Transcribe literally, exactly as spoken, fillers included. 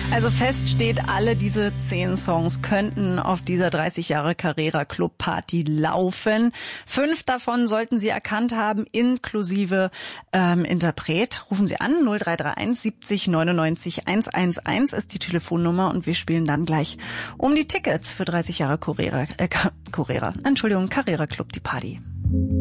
Also fest steht, alle diese zehn Songs könnten auf dieser dreißig Jahre Carrera Club Party laufen. Fünf davon sollten Sie erkannt haben, inklusive ähm, Interpret. Rufen Sie an, null drei drei eins siebzig neunundneunzig hundertelf ist die Telefonnummer und wir spielen dann gleich um die Tickets für dreißig Jahre Carrera, äh, Carrera, Entschuldigung, Carrera Club, die Party.